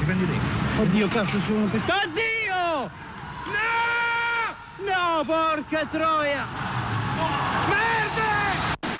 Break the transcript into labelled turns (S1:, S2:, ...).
S1: Riprendi te.
S2: Oddio, cazzo, c'è uno per... Oddio! No! No, porca troia! Merda!